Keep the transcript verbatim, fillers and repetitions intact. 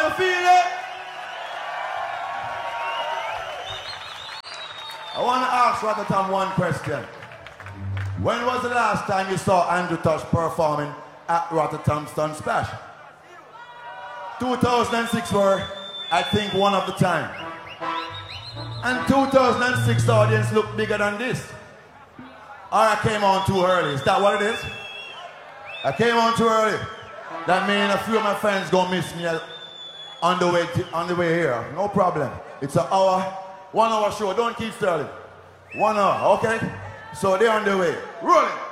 How you feeling? I want to ask Rotterdam one question. When was the last time you saw Andrew Tosh performing at Rotterdam Sunsplash? two thousand six were, I think, one of the time. And two thousand six audience looked bigger than this. Or I came on too early. Is that what it is? I came on too early. That means a few of my friends gonna miss me on the way to, on the way here. No problem. It's an hour, one hour show. Don't keep sterling. One hour, okay? So they're on the way. Rolling.